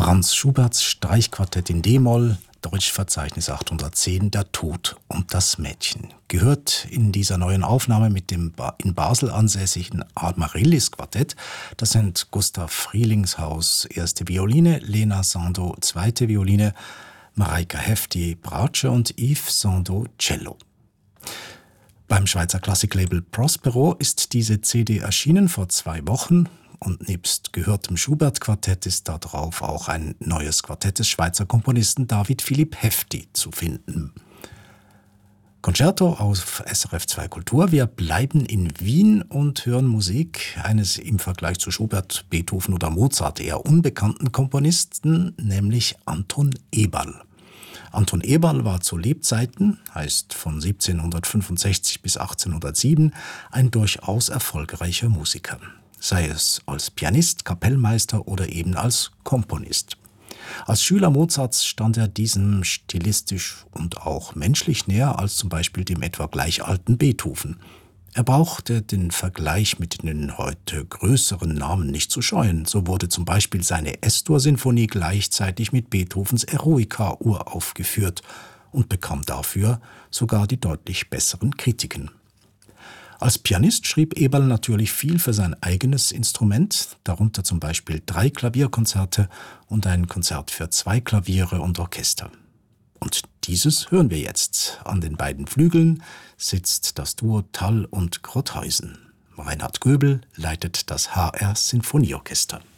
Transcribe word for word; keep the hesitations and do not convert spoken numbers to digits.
Franz Schuberts Streichquartett in D-Moll, Deutschverzeichnis achthundertzehn, Der Tod und das Mädchen. Gehört in dieser neuen Aufnahme mit dem ba- in Basel ansässigen Amaryllis-Quartett. Das sind Gustav Frielingshaus erste Violine, Lena Sandow zweite Violine, Mareike Hefti Bratsche und Yves Sandow Cello. Beim Schweizer Klassiklabel Prospero ist diese C D erschienen vor zwei Wochen. Und nebst gehörtem Schubert-Quartett ist da drauf auch ein neues Quartett des Schweizer Komponisten David Philipp Hefti zu finden. Concerto auf S R F zwei Kultur. Wir bleiben in Wien und hören Musik eines im Vergleich zu Schubert, Beethoven oder Mozart eher unbekannten Komponisten, nämlich Anton Eberl. Anton Eberl war zu Lebzeiten, heißt von siebzehnhundertfünfundsechzig bis achtzehnhundertsieben, ein durchaus erfolgreicher Musiker. Sei es als Pianist, Kapellmeister oder eben als Komponist. Als Schüler Mozarts stand er diesem stilistisch und auch menschlich näher als zum Beispiel dem etwa gleich alten Beethoven. Er brauchte den Vergleich mit den heute größeren Namen nicht zu scheuen. So wurde zum Beispiel seine S-Dur-Sinfonie gleichzeitig mit Beethovens Eroica uraufgeführt und bekam dafür sogar die deutlich besseren Kritiken. Als Pianist schrieb Eberl natürlich viel für sein eigenes Instrument, darunter zum Beispiel drei Klavierkonzerte und ein Konzert für zwei Klaviere und Orchester. Und dieses hören wir jetzt. An den beiden Flügeln sitzt das Duo Thall und Grotthausen. Reinhard Göbel leitet das H R Sinfonieorchester.